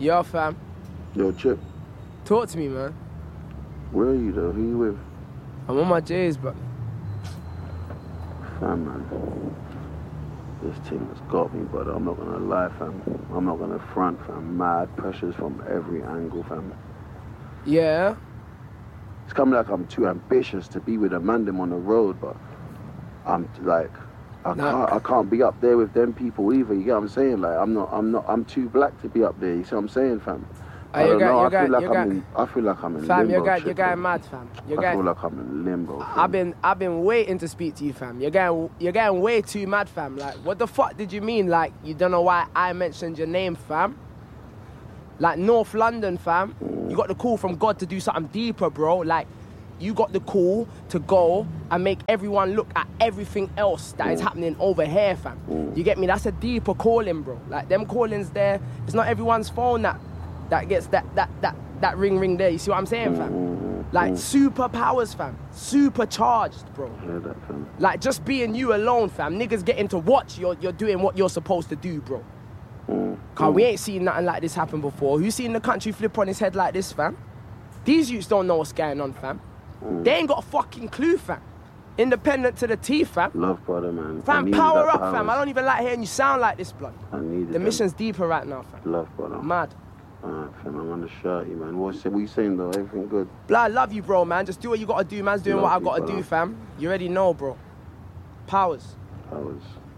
Yo, fam. Yo, Chip, Talk to me, man. where are you though? Who you with? I'm on my J's, but Fam, man. This team has got me, but I'm not gonna lie, fam. I'm not gonna front, fam. Mad pressures from every angle, fam. yeah. It's coming like I'm too ambitious to be with a man them on the road, but I'm like, I can't be up there with them people either. You get what I'm saying? Like, I'm too black to be up there. You see what I'm saying, fam? I don't know. I feel like I'm in fam, limbo. you're going mad, fam. I feel like I'm in limbo. Fam. I've been waiting to speak to you, fam. You're going way too mad, fam. Like, what the fuck did you mean? Like, you don't know why I mentioned your name, fam? Like, North London, fam. You got the call from God to do something deeper, bro. Like, you got the call to go and make everyone look at everything else that is happening over here, fam. You get me? That's a deeper calling, bro. Like, them callings there, it's not everyone's phone that gets that ring there. You see what I'm saying, fam? Like, superpowers, fam. Supercharged, bro. Yeah, that, fam. Like, just being you alone, fam. Niggas getting to watch you're doing what you're supposed to do, bro. Cause we ain't seen nothing like this happen before. Who's seen the country flip on his head like this, fam? These youths don't know what's going on, fam. They ain't got a fucking clue, fam. Independent to the T, fam. Love, brother, man. Fam, power up, fam. I don't even like hearing you sound like this, blood. I need it. The mission's deeper right now, fam. Love, brother. Mad. Alright, fam, I'm on the shirty, man. What you saying, though? Everything good? Blood, I love you, bro, man. Just do what you gotta do, man's doing what I gotta do, fam. You already know, bro. Powers.